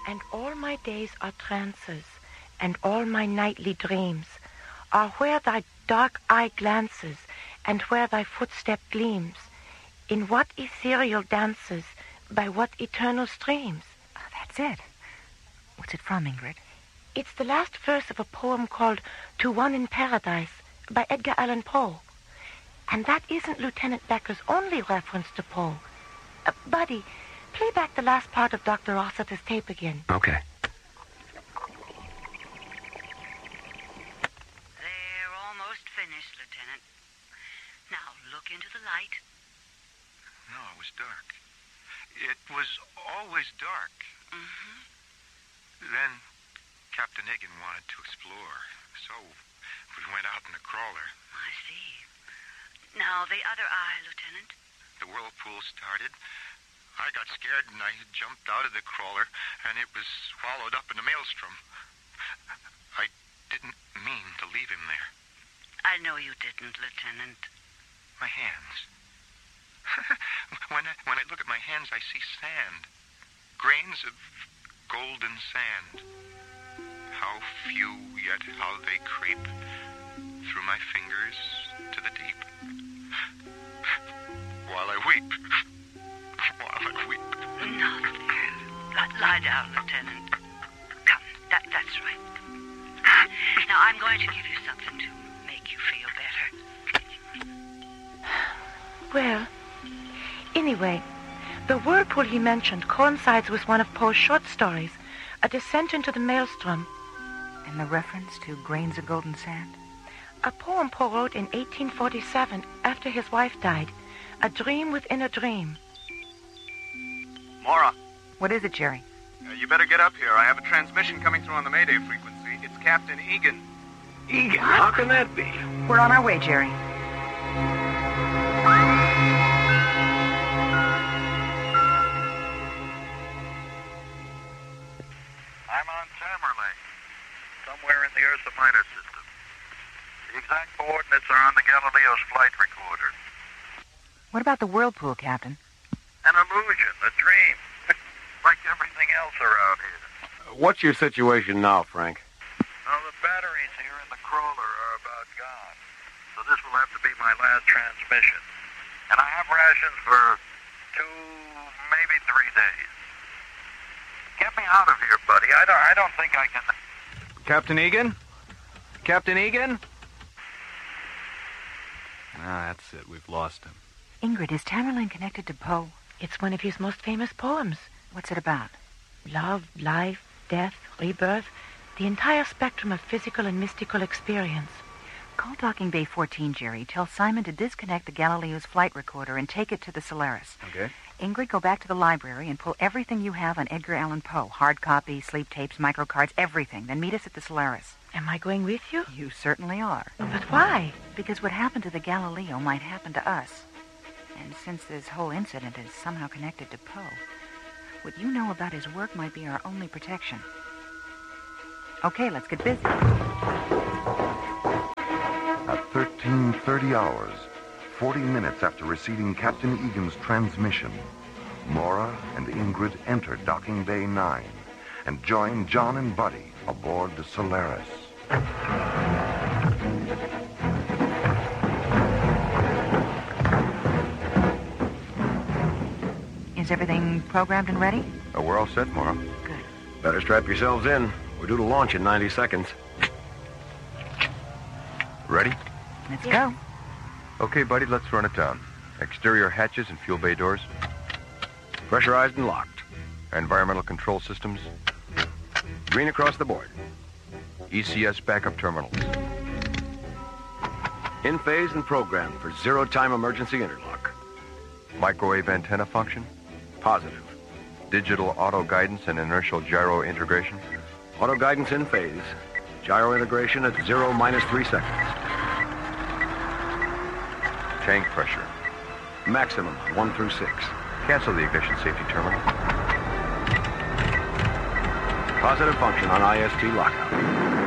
And all my days are trances, and all my nightly dreams are where thy dark eye glances, and where thy footstep gleams, in what ethereal dances, by what eternal streams. Oh, that's it. What's it from, Ingrid? It's the last verse of a poem called To One in Paradise by Edgar Allan Poe. And that isn't Lieutenant Becker's only reference to Poe. Buddy, play back the last part of Dr. Rossiter's tape again. Okay. They're almost finished, Lieutenant. Now, look into the light. No, it was dark. It was always dark. Mm-hmm. Then Captain Egan wanted to explore, so we went out in a crawler. I see. Now, the other eye, Lieutenant. The whirlpool started. I got scared and I jumped out of the crawler, and it was swallowed up in the maelstrom. I didn't mean to leave him there. I know you didn't, Lieutenant. My hands. When I look at my hands, I see sand. Grains of golden sand. How few, yet how they creep through my fingers to the deep. While I weep. While I weep. No, lie down, Lieutenant. Come, that's right. Now, I'm going to give you something to make you feel better. Well, anyway, the whirlpool he mentioned coincides with one of Poe's short stories, A Descent into the Maelstrom. And the reference to grains of golden sand? A poem Poe wrote in 1847 after his wife died. A dream within a dream. Mora. What is it, Jerry? You better get up here. I have a transmission coming through on the Mayday frequency. It's Captain Egan. Egan? How can that be? We're on our way, Jerry. I'm on Tamerlane, somewhere in the Ursa Minor system. The exact coordinates are on the Galileo's flight recorder. What about the whirlpool, Captain? An illusion, a dream, like everything else around here. What's your situation now, Frank? Well, the batteries here in the crawler are about gone, so this will have to be my last transmission. And I have rations for 2, maybe 3 days. Get me out of here, buddy. I don't think I can... Captain Egan? Captain Egan? That's it. We've lost him. Ingrid, is Tamerlane connected to Poe? It's one of his most famous poems. What's it about? Love, life, death, rebirth, the entire spectrum of physical and mystical experience. Call Docking Bay 14, Jerry. Tell Simon to disconnect the Galileo's flight recorder and take it to the Solaris. Okay. Ingrid, go back to the library and pull everything you have on Edgar Allan Poe. Hard copies, sleep tapes, microcards, everything. Then meet us at the Solaris. Am I going with you? You certainly are. But why? Because what happened to the Galileo might happen to us. And since this whole incident is somehow connected to Poe, what you know about his work might be our only protection. Okay, let's get busy. At 13:30 hours, 40 minutes after receiving Captain Egan's transmission, Mora and Ingrid enter Docking Bay 9 and join John and Buddy aboard the Solaris. Is everything programmed and ready? We're all set, Mora. Good. Better strap yourselves in. We're due to launch in 90 seconds. Ready? Let's go. Okay, buddy, let's run it down. Exterior hatches and fuel bay doors. Pressurized and locked. Environmental control systems. Green across the board. ECS backup terminals. In phase and programmed for zero-time emergency interlock. Microwave antenna function. Positive. Digital auto guidance and inertial gyro integration. Auto guidance in phase. Gyro integration at 0-3 seconds. Tank pressure. Maximum 1 through 6. Cancel the ignition safety terminal. Positive function on IST lockout.